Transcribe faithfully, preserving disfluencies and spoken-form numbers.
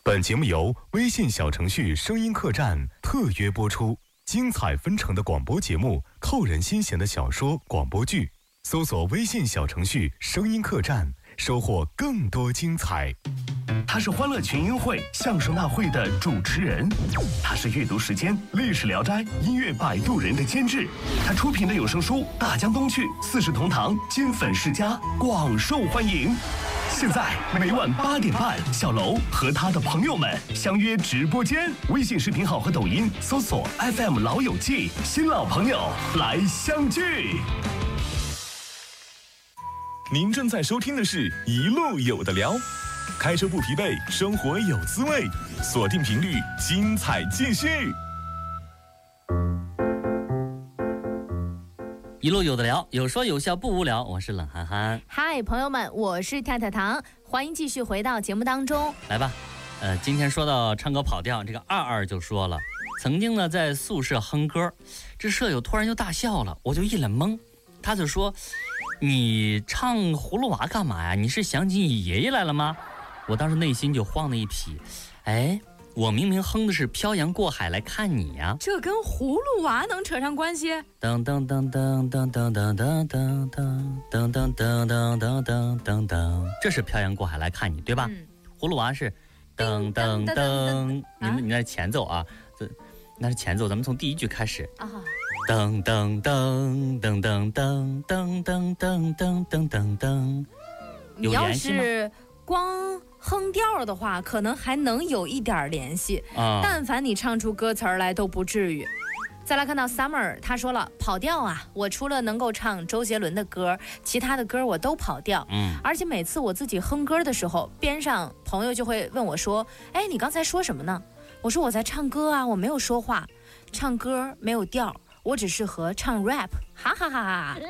本节目由微信小程序声音客栈特约播出，精彩纷呈的广播节目，扣人心弦的小说、广播剧，搜索微信小程序声音客栈，收获更多精彩。 他是欢乐群英会相声大会的主持人，他是阅读时间历史聊斋音乐摆渡人的监制，他出品的有声书《大江东去》四世同堂金粉世家广受欢迎。现在每晚八点半，小楼和他的朋友们相约直播间，微信视频号和抖音搜索 F M 老友记，新老朋友来相聚。 您正在收听的是一路有的聊，开车不疲惫，生活有滋味，锁定频率，精彩继续。 一路有的聊，有说有笑不无聊，我是冷憨憨。 嗨，朋友们，我是太太糖，欢迎继续回到节目当中。 来吧，呃，今天说到唱歌跑调，这个二二就说了，曾经呢在宿舍哼歌，这舍友突然就大笑了，我就一脸懵，他就说：“你唱葫芦娃干嘛呀？你是想起你爷爷来了吗？”我当时内心就慌了一匹，哎。我明明哼的是漂洋过海来看你呀， 这跟葫芦娃能扯上关系？ 噔噔噔噔噔噔噔噔噔噔噔噔噔噔噔噔噔，这是漂洋过海来看你，对吧？嗯、葫芦娃是噔噔噔，你们你那是前奏啊，这那是前奏，咱们从第一句开始啊，噔噔噔噔噔噔噔噔噔噔噔噔噔，有联系吗？ 你要是光哼调的话，可能还能有一点联系、啊、但凡你唱出歌词来都不至于。再来看到 Summer， 他说了，跑调啊，我除了能够唱周杰伦的歌，其他的歌我都跑调。嗯，而且每次我自己哼歌的时候，边上朋友就会问我说，哎，你刚才说什么呢？我说我在唱歌啊，我没有说话，唱歌没有调，我只适合唱 rap， 哈哈哈哈。